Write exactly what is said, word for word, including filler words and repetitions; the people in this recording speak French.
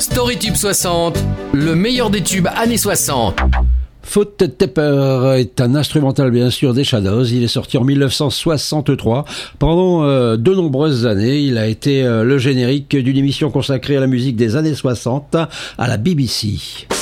Storytube soixante, le meilleur des tubes années soixante. Foot Tepper est un instrumental bien sûr des Shadows. Il est sorti en mille neuf cent soixante-trois. Pendant euh, de nombreuses années, il a été euh, le générique d'une émission consacrée à la musique des années soixante à la B B C.